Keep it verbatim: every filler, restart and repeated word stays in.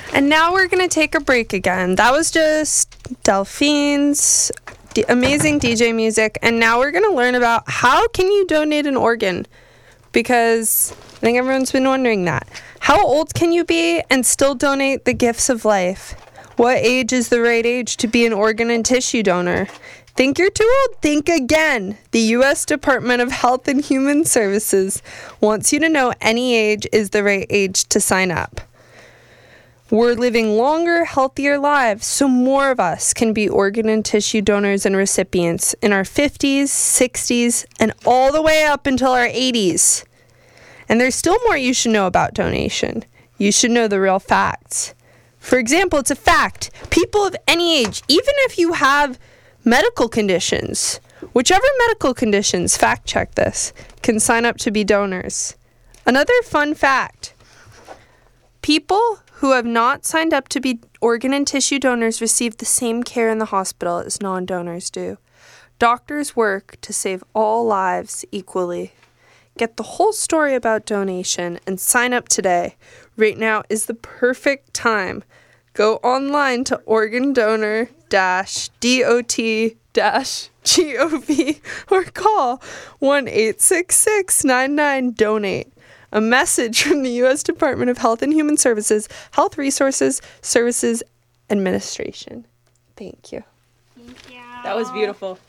And now we're going to take a break again. That was just Delphine's d- amazing D J music. And now we're going to learn about how can you donate an organ? Because I think everyone's been wondering that. How old can you be and still donate the gifts of life? What age is the right age to be an organ and tissue donor? Think you're too old? Think again. The U S Department of Health and Human Services wants you to know any age is the right age to sign up. We're living longer, healthier lives, so more of us can be organ and tissue donors and recipients in our fifties, sixties, and all the way up until our eighties. And there's still more you should know about donation. You should know the real facts. For example, it's a fact. People of any age, even if you have medical conditions, whichever medical conditions, fact check this, can sign up to be donors. Another fun fact, people who have not signed up to be organ and tissue donors receive the same care in the hospital as non-donors do. Doctors work to save all lives equally. Get the whole story about donation and sign up today. Right now is the perfect time. Go online to organ donor dash dot dash gov or call one eight six six nine nine donate. A message from the U S Department of Health and Human Services, Health Resources Services Administration. Thank you. Thank you. That was beautiful.